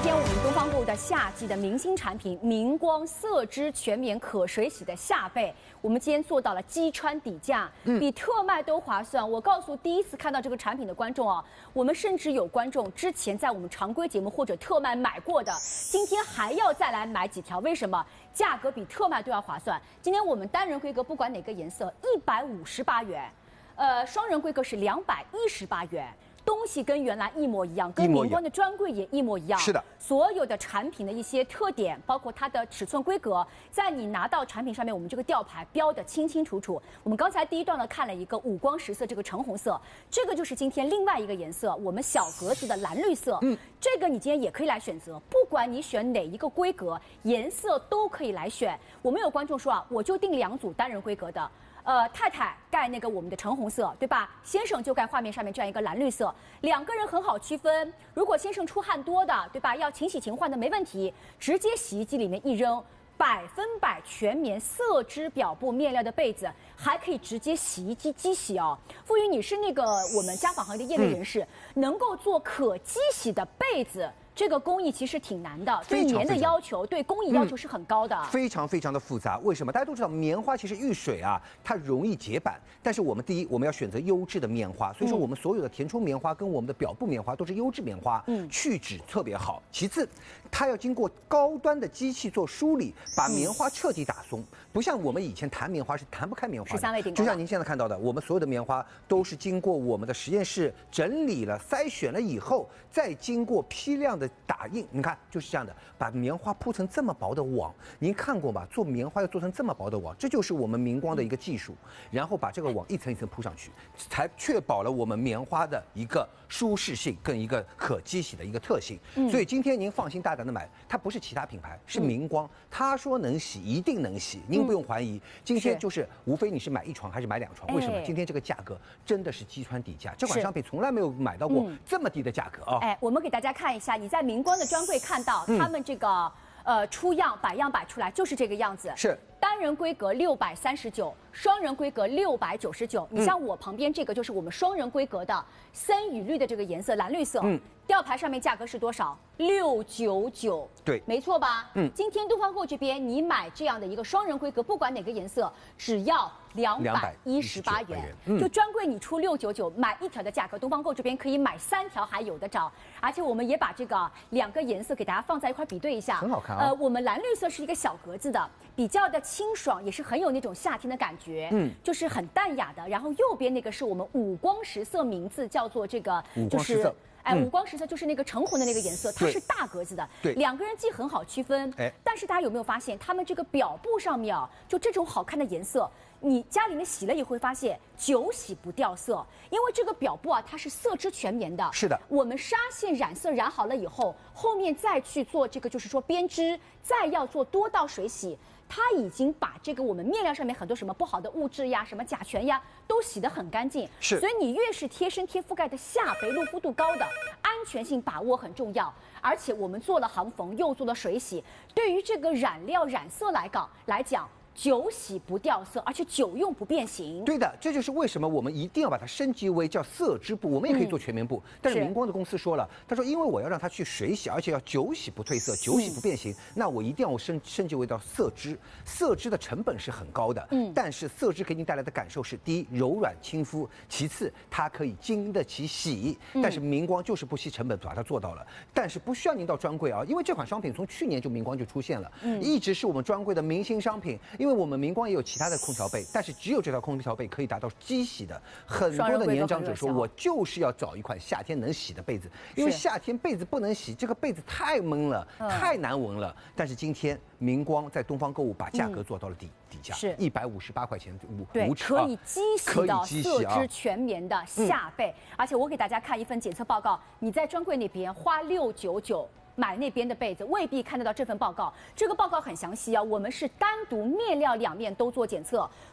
天我们东方购物的夏季的明星产品明光色织全棉可水洗的夏被，我们今天做到了击穿底价，比特卖都划算。我告诉第一次看到这个产品的观众啊，我们甚至有观众之前在我们常规节目或者特卖买过的，今天还要再来买几条，为什么？价格比特卖都要划算。今天我们单人规格不管哪个颜色158元，双人规格是218元。东西跟原来一模一样，跟明光的专柜也一模一样。 是的， 所有的产品的一些特点，包括它的尺寸规格，在你拿到产品上面，我们这个吊牌标得清清楚楚。我们刚才第一段呢看了一个五光十色，这个橙红色，这个就是今天另外一个颜色，我们小格子的蓝绿色。这个你今天也可以来选择，不管你选哪一个规格，颜色都可以来选。我们有观众说啊，我就订2组单人规格的。太太盖那个我们的橙红色，对吧？先生就盖画面上面这样一个蓝绿色，两个人很好区分。如果先生出汗多的，对吧？要勤洗勤换的没问题，直接洗衣机里面一扔，100%全棉色织表布面料的被子，还可以直接洗衣机机洗哦。傅宇，你是那个我们家纺行业的业内人士，能够做可机洗的被子。这个工艺其实挺难的，对棉的要求，对工艺要求是很高的， 非常非常的复杂。为什么？大家都知道，棉花其实遇水啊，它容易结板。但是我们第一，我们要选择优质的棉花，所以说我们所有的填充棉花跟我们的表布棉花都是优质棉花，去脂特别好。其次，它要经过高端的机器做梳理，把棉花彻底打松，不像我们以前弹棉花是弹不开棉花的。 13位顶， 就像您现在看到的，我们所有的棉花都是经过我们的实验室整理了、筛选了以后，再经过批量的打印。你看，就是这样的，把棉花铺成这么薄的网，您看过吧？做棉花要做成这么薄的网，这就是我们明光的一个技术。然后把这个网一层一层铺上去，才确保了我们棉花的一个舒适性跟一个可机洗的一个特性。所以今天您放心大胆的买，它不是其他品牌，是明光，他说能洗一定能洗，您不用怀疑。今天就是无非你是买1床还是买2床，为什么？今天这个价格真的是击穿底价，这款商品从来没有买到过这么低的价格啊！ 我们给大家看一下，你在明光的专柜看到他们这个出样摆样摆出来就是这个样子， 是单人规格639，双人规格699。你像我旁边这个就是我们双人规格的森雨绿的这个颜色，蓝绿色，吊牌上面价格是多少？699， 对， 没错吧？今天东方购这边你买这样的一个双人规格，不管哪个颜色，只要218元，就专柜你出699，买1条的价格，东方购这边可以买3条还有的找。而且我们也把这个2个颜色给大家放在一块比对一下， 很好看啊。 我们蓝绿色是一个小格子的，比较的清爽，也是很有那种夏天的感觉，就是很淡雅的。然后右边那个是我们五光十色，名字叫做这个，就是五光十色就是那个橙红的那个颜色，它是大格子的，两个人既很好区分，但是大家有没有发现，他们这个表布上面啊，就这种好看的颜色，你家里面洗了也会发现久洗不掉色，因为这个表布啊，它是色织全棉的， 是的， 我们纱线染色染好了以后，后面再去做这个就是说编织，再要做多道水洗。它已经把这个我们面料上面很多什么不好的物质呀、什么甲醛呀，都洗得很干净。 是， 所以你越是贴身贴覆盖的夏被，露肤度高的，安全性把握很重要。而且我们做了行缝，又做了水洗，对于这个染料染色来讲。久洗不掉色，而且久用不变形。 对的，这就是为什么我们一定要把它升级为叫色织布。我们也可以做全棉布，但是明光的公司说了，他说因为我要让它去水洗，而且要久洗不褪色、久洗不变形，那我一定要升级为到色织。色织的成本是很高的，但是色织给你带来的感受是：第一，柔软亲肤；其次，它可以经得起洗。但是明光就是不惜成本把它做到了，但是不需要您到专柜啊，因为这款商品从去年就明光就出现了，一直是我们专柜的明星商品。因为我们明光也有其他的空调被，但是只有这条空调被可以达到机洗的。很多的年长者说，我就是要找一款夏天能洗的被子，因为夏天被子不能洗，这个被子太闷了，太难闻了。但是今天明光在东方购物把价格做到了底价，是158块钱对，可以机洗的色织全棉的夏被。而且我给大家看一份检测报告，你在专柜那边花699。买那边的被子未必看得到这份报告，这个报告很详细啊。我们是单独面料两面都做检测，